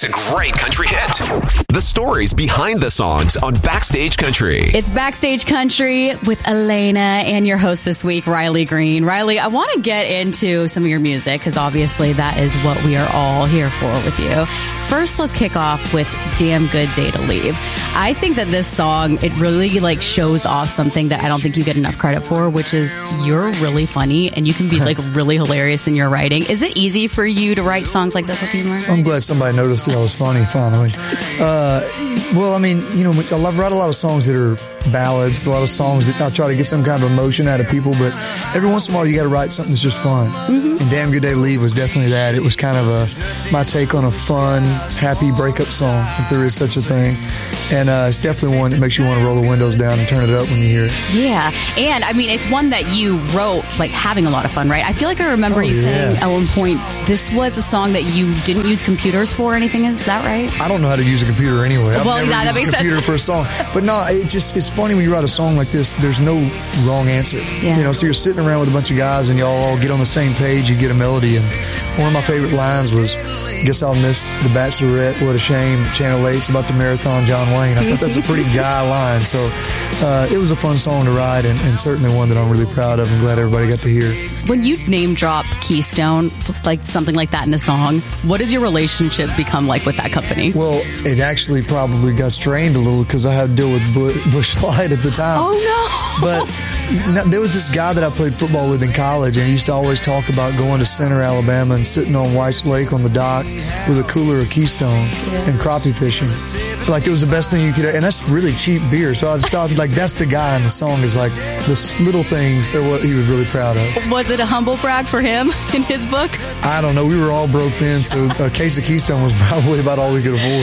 makes a great country hit. The stories behind the songs on Backstage Country. It's Backstage Country with Elena and your host this week, Riley Green. Riley, I want to get into some of your music because obviously that is what we are all here for with you. First, let's kick off with Damn Good Day to Leave. I think that this song, it really shows off something that I don't think you get enough credit for, which is you're really funny and you can be really hilarious in your writing. Is it easy for you to write songs like this with humor? I'm glad somebody noticed that I was funny finally. Well, I mean, I write a lot of songs that are ballads, a lot of songs that I try to get some kind of emotion out of people, but every once in a while you got to write something that's just fun. Mm-hmm. And Damn Good Day to Leave was definitely that. It was kind of my take on a fun, happy breakup song, if there is such a thing. And it's definitely one that makes you want to roll the windows down and turn it up when you hear it. Yeah. And, I mean, it's one that you wrote, having a lot of fun, right? I feel like I remember you saying at one point, this was a song that you didn't use computers for or anything. Is that right? I don't know how to use a computer anyway. Well, I've never used a computer for a song. But no, it's funny when you write a song like this, there's no wrong answer. Yeah. So you're sitting around with a bunch of guys and y'all all get on the same page, you get a melody. And one of my favorite lines was, guess I'll miss The Bachelorette, what a shame, Channel 8's about to marathon John Wayne. I thought that's a pretty guy line. So it was a fun song to write and certainly one that I'm really proud of and glad everybody got to hear. When you name drop Keystone, something like that in a song, what does your relationship become like with that company? Well, it actually probably got strained a little because I had to deal with Bush Light at the time. Oh, no. But there was this guy that I played football with in college, and he used to always talk about going to Center, Alabama and sitting on White's Lake on the dock with a cooler of Keystone and crappie fishing. It was the best thing you could, and that's really cheap beer. So I just thought, that's the guy in the song is the little things are what he was really proud of. Was it a humble brag for him in his book? I don't know. We were all broke then, so a case of Keystone was probably about all we could afford.